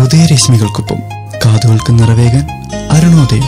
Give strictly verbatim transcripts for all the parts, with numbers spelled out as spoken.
ഉദയരശ്മികൾക്കൊപ്പം കാതുകൾക്ക് നിറവേകാൻ അരുണോദയം.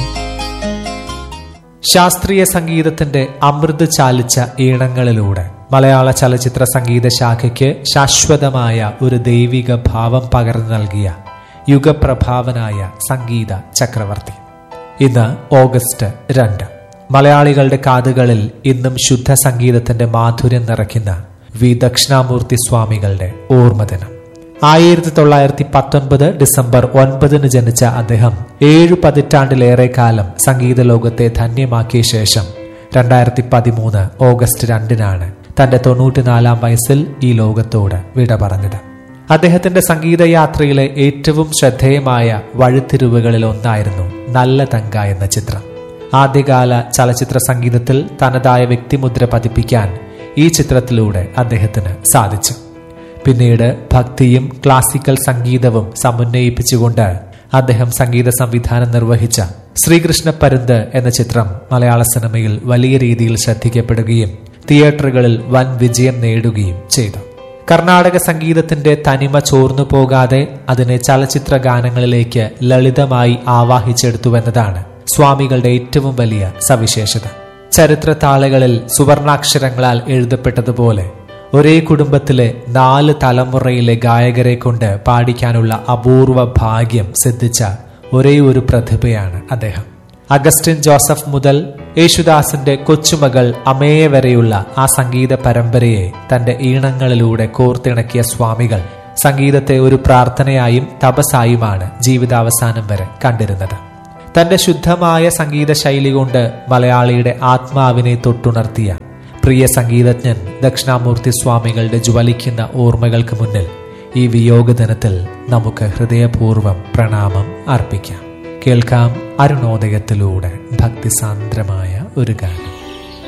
ശാസ്ത്രീയ സംഗീതത്തിന്റെ അമൃത് ചാലിച്ച ഈണങ്ങളിലൂടെ മലയാള ചലച്ചിത്ര സംഗീത ശാഖയ്ക്ക് ശാശ്വതമായ ഒരു ദൈവിക ഭാവം പകർന്നു നൽകിയ യുഗപ്രഭാവനായ സംഗീത ചക്രവർത്തി. ഇന്ന് ഓഗസ്റ്റ് രണ്ട്. മലയാളികളുടെ കാതുകളിൽ ഇന്നും ശുദ്ധ സംഗീതത്തിന്റെ മാധുര്യം നിറയ്ക്കുന്ന വി ദക്ഷിണാമൂർത്തി സ്വാമികളുടെ ഓർമ്മദിനം. ആയിരത്തി തൊള്ളായിരത്തി പത്തൊൻപത് ഡിസംബർ ഒൻപതിന് ജനിച്ച അദ്ദേഹം ഏഴു പതിറ്റാണ്ടിലേറെ കാലം സംഗീത ലോകത്തെ ധന്യമാക്കിയ ശേഷം രണ്ടായിരത്തി പതിമൂന്ന് ഓഗസ്റ്റ് രണ്ടിനാണ് തന്റെ തൊണ്ണൂറ്റിനാലാം വയസ്സിൽ ഈ ലോകത്തോട് വിട പറഞ്ഞത്. അദ്ദേഹത്തിന്റെ സംഗീതയാത്രയിലെ ഏറ്റവും ശ്രദ്ധേയമായ വഴിത്തിരിവുകളിൽ ഒന്നായിരുന്നു നല്ല തങ്ക എന്ന ചിത്രം. ആദ്യകാല ചലച്ചിത്ര സംഗീതത്തിൽ തനതായ വ്യക്തിമുദ്ര പതിപ്പിക്കാൻ ഈ ചിത്രത്തിലൂടെ അദ്ദേഹത്തിന് സാധിച്ചു. പിന്നീട് ഭക്തിയും ക്ലാസിക്കൽ സംഗീതവും സമന്വയിപ്പിച്ചുകൊണ്ട് അദ്ദേഹം സംഗീത സംവിധാനം നിർവഹിച്ച ശ്രീകൃഷ്ണ പരുന്ത് എന്ന ചിത്രം മലയാള സിനിമയിൽ വലിയ രീതിയിൽ ശ്രദ്ധിക്കപ്പെടുകയും തിയേറ്ററുകളിൽ വൻ വിജയം നേടുകയും ചെയ്തു. കർണാടക സംഗീതത്തിന്റെ തനിമ ചോർന്നു പോകാതെ അതിനെ ചലച്ചിത്ര ഗാനങ്ങളിലേക്ക് ലളിതമായി ആവാഹിച്ചെടുത്തുവെന്നതാണ് സ്വാമികളുടെ ഏറ്റവും വലിയ സവിശേഷത. ചരിത്ര താളുകളിൽ സുവർണാക്ഷരങ്ങളാൽ എഴുതപ്പെട്ടതുപോലെ ഒരേ കുടുംബത്തിലെ നാല് തലമുറയിലെ ഗായകരെ കൊണ്ട് പാടിക്കാനുള്ള അപൂർവ ഭാഗ്യം സിദ്ധിച്ച ഒരേ ഒരു പ്രതിഭയാണ് അദ്ദേഹം. അഗസ്റ്റിൻ ജോസഫ് മുതൽ യേശുദാസിന്റെ കൊച്ചുമകൾ അമേയ വരെയുള്ള ആ സംഗീത പരമ്പരയെ തന്റെ ഈണങ്ങളിലൂടെ കോർത്തിണക്കിയ സ്വാമികൾ സംഗീതത്തെ ഒരു പ്രാർത്ഥനയായും തപസ്സായുമാണ് ജീവിതാവസാനം വരെ കണ്ടിരുന്നത്. തന്റെ ശുദ്ധമായ സംഗീത ശൈലി കൊണ്ട് മലയാളിയുടെ ആത്മാവിനെ തൊട്ടുണർത്തിയ പ്രിയ സംഗീതജ്ഞൻ ദക്ഷിണാമൂർത്തി സ്വാമികളുടെ ജ്വലിക്കുന്ന ഓർമ്മകൾക്ക് മുന്നിൽ ഈ വിയോഗ ദിനത്തിൽ നമുക്ക് ഹൃദയപൂർവ്വം പ്രണാമം അർപ്പിക്കാം. കേൾക്കാം അരുണോദയത്തിലൂടെ ഭക്തിസാന്ദ്രമായ ഒരു ഗാനം.